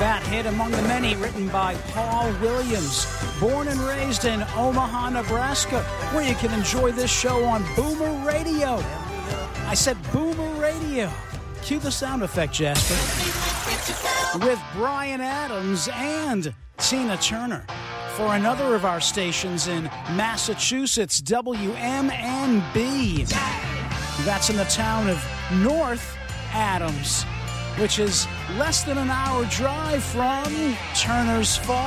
That hit among the many written by Paul Williams, born and raised in Omaha, Nebraska, where you can enjoy this show on Boomer Radio. I said Boomer Radio. Cue the sound effect, Jasper. With Bryan Adams and Tina Turner for another of our stations in Massachusetts, WMNB. That's in the town of North Adams, which is less than an hour drive from Turner's Falls.